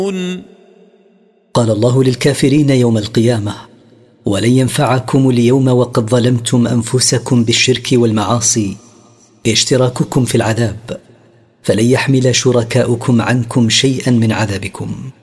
قال الله للكافرين يوم القيامة: ولن ينفعكم اليوم وقد ظلمتم أنفسكم بالشرك والمعاصي اشتراككم في العذاب، فلن يحمل شركاؤكم عنكم شيئا من عذابكم.